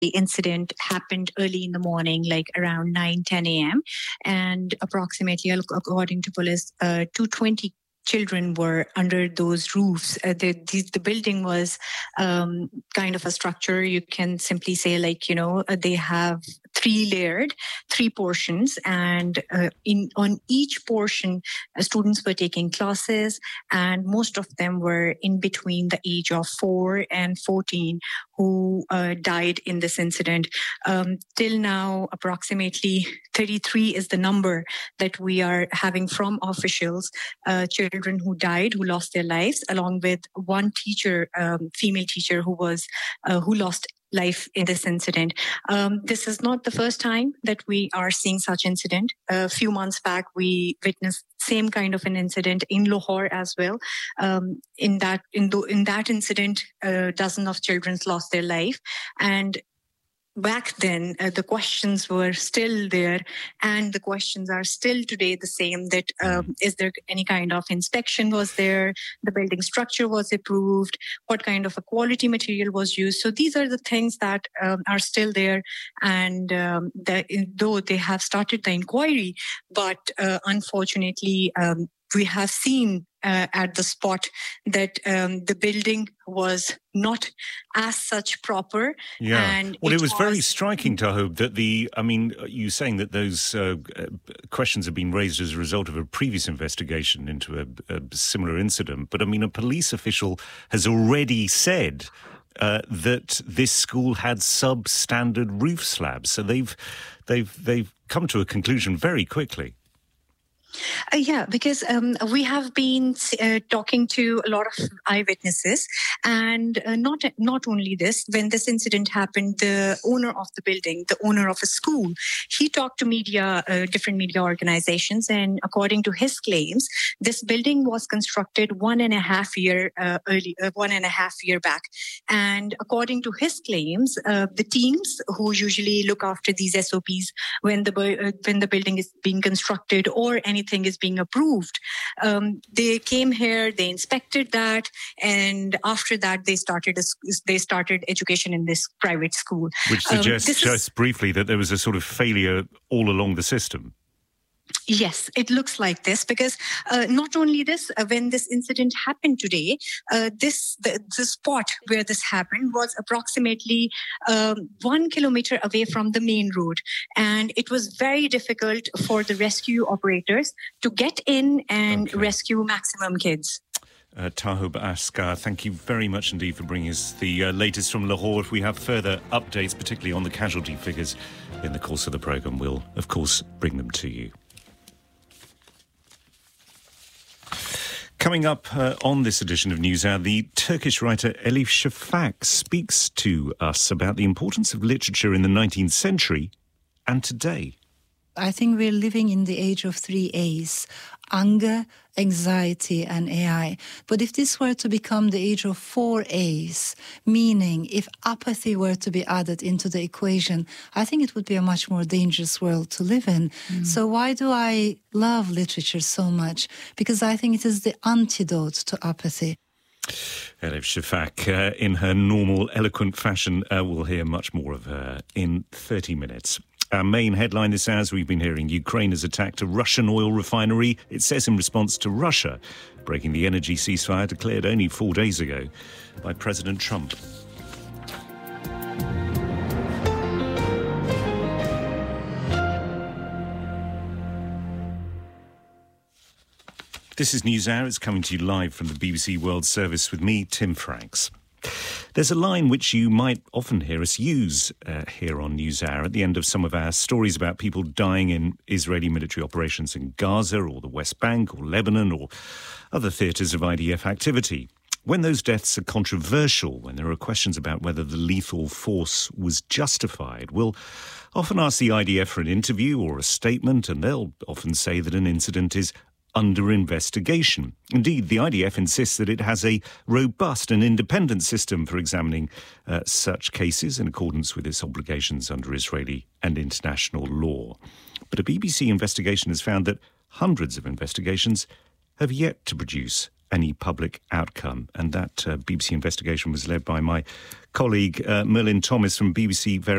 incident happened early in the morning, like around 9, 10 a.m. And approximately, according to police, 220 children were under those roofs. The building was kind of a structure. You can simply say, they have three portions, and on each portion, students were taking classes, and most of them were in between the age of 4 and 14 who died in this incident. Till now, approximately 33 is the number that we are having from officials, children who died, who lost their lives, along with one teacher, female teacher who lost life in this incident. This is not the first time that we are seeing such incident. A few months back, we witnessed same kind of an incident in Lahore as well. In that incident, dozens of children lost their life, and back then, the questions were still there, and the questions are still today the same, that is there any kind of inspection was there, the building structure was approved, what kind of a quality material was used. So these are the things that are still there, and though they have started the inquiry, but unfortunately, we have seen at the spot that the building was not as such proper. Yeah. And it was very striking, Tahob, that you saying that those questions have been raised as a result of a previous investigation into a similar incident. But a police official has already said that this school had substandard roof slabs. So they've come to a conclusion very quickly. Because we have been talking to a lot of eyewitnesses, and not only this. When this incident happened, the owner of the building, the owner of a school, he talked to different media organizations, and according to his claims, this building was constructed 1.5 year back. And according to his claims, the teams who usually look after these SOPs when the building is being constructed or anything is being approved, they came here, they inspected that, and after that they started education in this private school. Which suggests, just briefly, that there was a sort of failure all along the system. Yes, it looks like this, because not only this, when this incident happened today, the spot where this happened was approximately 1 kilometer away from the main road. And it was very difficult for the rescue operators to get in and rescue maximum kids. Tahob Asghar, thank you very much indeed for bringing us the latest from Lahore. If we have further updates, particularly on the casualty figures in the course of the programme, we'll, of course, bring them to you. Coming up on this edition of NewsHour, the Turkish writer Elif Shafak speaks to us about the importance of literature in the 19th century and today. I think we're living in the age of 3 A's: anger, anxiety, and AI. But if this were to become the age of 4 A's, meaning if apathy were to be added into the equation, I think it would be a much more dangerous world to live in. So why do I love literature so much? Because I think it is the antidote to apathy. Elif Shafak, in her normal, eloquent fashion, we'll hear much more of her in 30 minutes. Our main headline this hour, as we've been hearing, Ukraine has attacked a Russian oil refinery, it says in response to Russia breaking the energy ceasefire declared only 4 days ago by President Trump. This is NewsHour. It's coming to you live from the BBC World Service with me, Tim Franks. There's a line which you might often hear us use here on NewsHour at the end of some of our stories about people dying in Israeli military operations in Gaza or the West Bank or Lebanon or other theatres of IDF activity. When those deaths are controversial, when there are questions about whether the lethal force was justified, we'll often ask the IDF for an interview or a statement, and they'll often say that an incident is under investigation. Indeed, the IDF insists that it has a robust and independent system for examining such cases in accordance with its obligations under Israeli and international law. But a BBC investigation has found that hundreds of investigations have yet to produce any public outcome. And that BBC investigation was led by my colleague Merlin Thomas from BBC Very